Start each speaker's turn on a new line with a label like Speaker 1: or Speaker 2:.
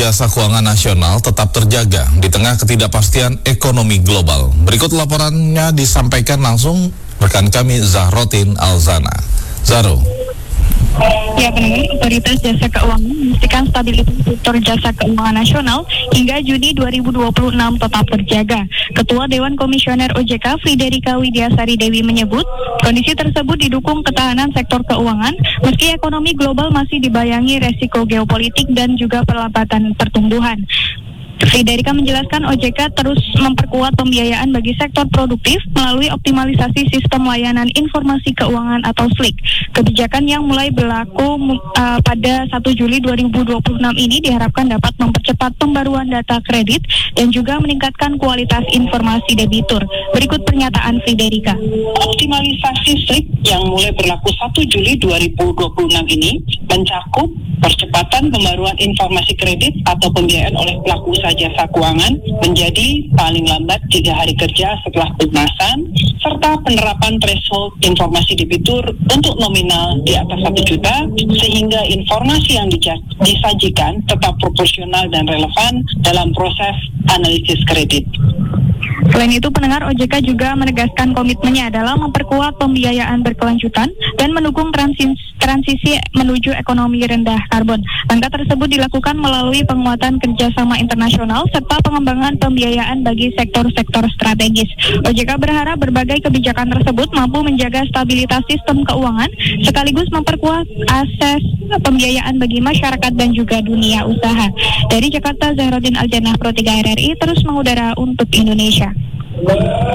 Speaker 1: jasa keuangan nasional tetap terjaga di tengah ketidakpastian ekonomi global. Berikut laporannya disampaikan langsung rekan kami Zahrotin Alzana. Zahro.
Speaker 2: Ya, pendengar, Otoritas Jasa Keuangan memastikan stabilitas sektor jasa keuangan nasional hingga Juni 2026 tetap terjaga. Ketua Dewan Komisioner OJK Friderika Widiasari Dewi menyebut, kondisi tersebut didukung ketahanan sektor keuangan meski ekonomi global masih dibayangi resiko geopolitik dan juga perlambatan pertumbuhan. Friderika menjelaskan OJK terus memperkuat pembiayaan bagi sektor produktif melalui optimalisasi sistem layanan informasi keuangan atau SLIK. Kebijakan yang mulai berlaku pada 1 Juli 2026 ini diharapkan dapat mempercepat pembaruan data kredit dan juga meningkatkan kualitas informasi debitur. Berikut pernyataan Friderika.
Speaker 3: Optimalisasi SLIK yang mulai berlaku 1 Juli 2026 ini mencakup percepatan pembaruan informasi kredit atau pembiayaan oleh pelaku usaha jasa keuangan menjadi paling lambat 3 hari kerja setelah pelunasan, serta penerapan threshold informasi debitur untuk nominal di atas 1 juta, sehingga informasi yang disajikan tetap proporsional dan relevan dalam proses analisis kredit.
Speaker 2: Selain itu, pendengar, OJK juga menegaskan komitmennya dalam memperkuat pembiayaan berkelanjutan dan mendukung transisi menuju ekonomi rendah karbon. Langkah tersebut dilakukan melalui penguatan kerjasama internasional serta pengembangan pembiayaan bagi sektor-sektor strategis. OJK berharap berbagai kebijakan tersebut mampu menjaga stabilitas sistem keuangan sekaligus memperkuat akses pembiayaan bagi masyarakat dan juga dunia usaha. Dari Jakarta, Zahrotin Alzana, Pro 3 RRI terus mengudara untuk Indonesia.